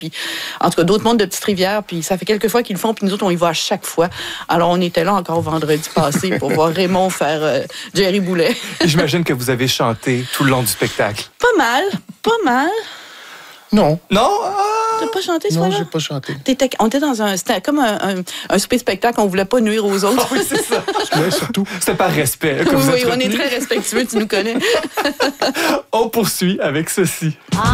puis en tout cas d'autres mondes de Petite-Rivière, puis ça fait quelques fois qu'ils le font, puis nous autres, on y va à chaque fois. Alors, on était là encore vendredi passé pour voir Raymond faire Jerry Boulet. J'imagine que vous avez chanté tout le long du spectacle. Pas mal. Non. Non? T'as pas chanté ce Non, soir-là? j'ai pas chanté. On était dans c'était comme un souper spectacle, on voulait pas nuire aux autres. Ah oui, c'est ça. Ouais, surtout. C'est par respect que Oui, vous êtes on est retenu. très respectueux, tu nous connais. On poursuit avec ceci.